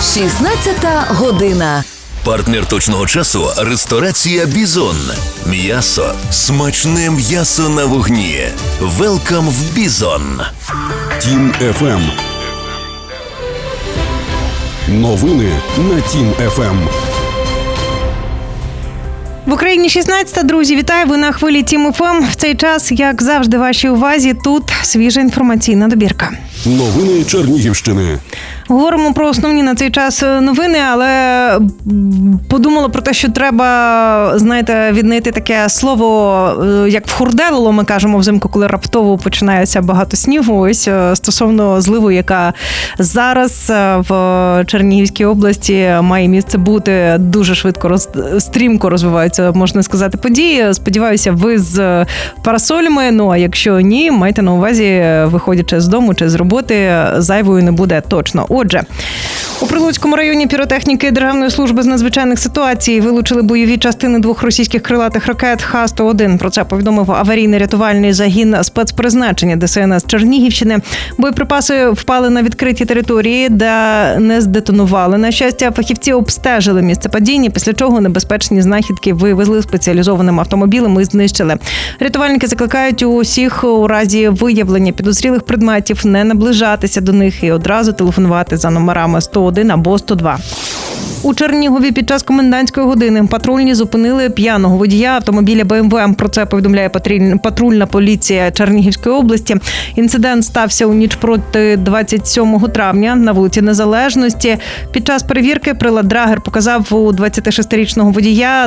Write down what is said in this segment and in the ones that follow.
16 година. Партнер точного часу – ресторація «Бізон». М'ясо. Смачне м'ясо на вогні. Велкам в «Бізон». Тім ФМ. Новини на Тім ФМ. В Україні 16-та, друзі, вітаю, ви на хвилі Тім ФМ. В цей час, як завжди, вашій увазі, тут свіжа інформаційна добірка. Новини Чернігівщини. Говоримо про основні на цей час новини, але подумала про те, що треба, знаєте, віднайти таке слово, як вхурделило, ми кажемо взимку, коли раптово починається багато снігу. Ось стосовно зливу, яка зараз в Чернігівській області має місце бути, дуже швидко, стрімко розвиваються, можна сказати, події. Сподіваюся, ви з парасолями, ну а якщо ні, майте на увазі, виходячи з дому чи з роботи, зайвою не буде точно. Отже, у Прилуцькому районі піротехніки Державної служби з надзвичайних ситуацій вилучили бойові частини 2 російських крилатих ракет Х-101. Про це повідомив аварійно-рятувальний загін спецпризначення ДСНС Чернігівщини. Боєприпаси впали на відкритій території, де не здетонували. На щастя, фахівці обстежили місце падіння, після чого небезпечні знахідки вивезли спеціалізованим автомобілем і знищили. Рятувальники закликають усіх у разі виявлення підозрілих предметів не наближатися до них і одразу телефонувати за номерами 101 або 102. У Чернігові під час комендантської години патрульні зупинили п'яного водія автомобіля БМВ. Про це повідомляє патрульна поліція Чернігівської області. Інцидент стався у ніч проти 27 травня на вулиці Незалежності. Під час перевірки прилад Драгер показав у 26-річного водія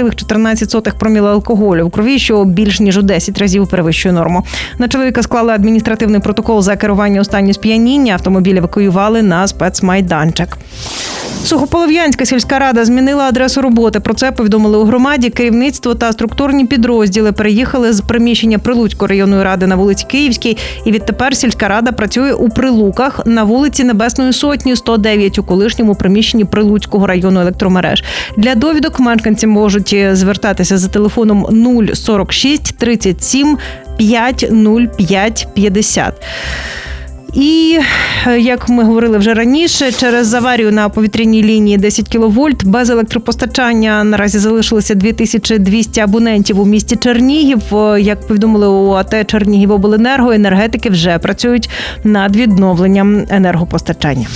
2,14 проміла алкоголю в крові, що більш ніж у 10 разів перевищує норму. На чоловіка склали адміністративний протокол за керування у стані сп'яніння. Автомобіль евакуювали на спецмайданчик. Сухополов'янська сільська рада змінила адресу роботи. Про це повідомили у громаді. Керівництво та структурні підрозділи переїхали з приміщення Прилуцької районної ради на вулиці Київській. І відтепер сільська рада працює у Прилуках на вулиці Небесної Сотні, 109, у колишньому приміщенні Прилуцького району електромереж. Для довідок мешканці можуть звертатися за телефоном 046 37 505 50. І, як ми говорили вже раніше, через аварію на повітряній лінії 10 кВт без електропостачання наразі залишилося 2200 абонентів у місті Чернігів. Як повідомили у АТ «Чернігівобленерго», енергетики вже працюють над відновленням енергопостачання.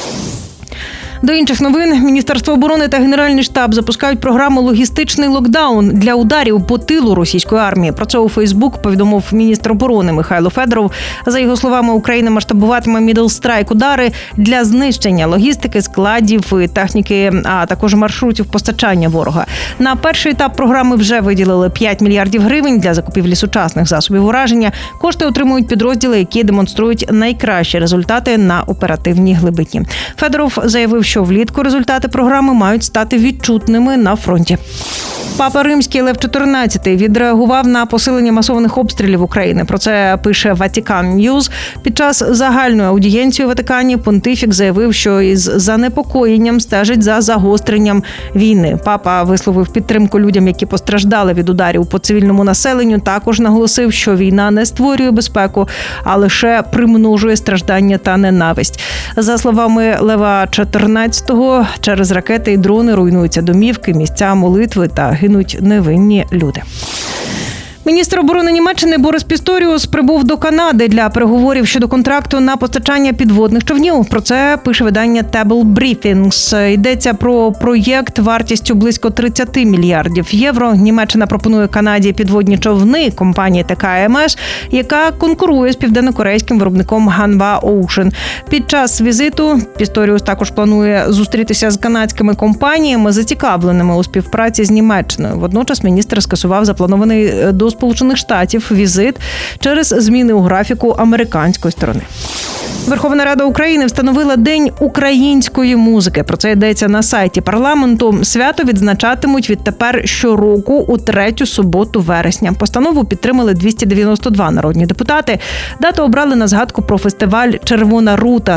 До інших новин. Міністерство оборони та Генеральний штаб запускають програму «Логістичний локдаун» для ударів по тилу російської армії. Про це у Фейсбук повідомив міністр оборони Михайло Федоров. За його словами, Україна масштабуватиме мідл-страйк-удари для знищення логістики, складів і техніки, а також маршрутів постачання ворога. На перший етап програми вже виділили 5 мільярдів гривень для закупівлі сучасних засобів ураження. Кошти отримують підрозділи, які демонструють найкращі результати на оперативній глибині. Федоров заявив, що влітку результати програми мають стати відчутними на фронті. Папа Римський Лев XIV відреагував на посилення масованих обстрілів України. Про це пише Vatican News. Під час загальної аудієнції у Ватикані понтифік заявив, що із занепокоєнням стежить за загостренням війни. Папа висловив підтримку людям, які постраждали від ударів по цивільному населенню. Також наголосив, що війна не створює безпеку, а лише примножує страждання та ненависть. За словами Лева XIV, через ракети і дрони руйнуються домівки, місця молитви та гинуть невинні люди. Міністр оборони Німеччини Борис Пісторіус прибув до Канади для переговорів щодо контракту на постачання підводних човнів. Про це пише видання Table Briefings. Йдеться про проєкт вартістю близько 30 мільярдів євро. Німеччина пропонує Канаді підводні човни компанії ТКМС, яка конкурує з південнокорейським виробником Hanwha Ocean. Під час візиту Пісторіус також планує зустрітися з канадськими компаніями, зацікавленими у співпраці з Німеччиною. Водночас міністр скасував запланований до Сполучених Штатів візит через зміни у графіку американської сторони. Верховна Рада України встановила День української музики. Про це йдеться на сайті парламенту. Свято відзначатимуть відтепер щороку у 3-ю суботу вересня. Постанову підтримали 292 народні депутати. Дату обрали на згадку про фестиваль «Червона рута»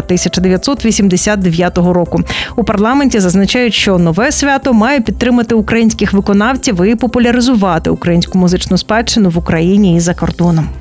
1989 року. У парламенті зазначають, що нове свято має підтримати українських виконавців і популяризувати українську музичну спадщину в Україні і за кордоном.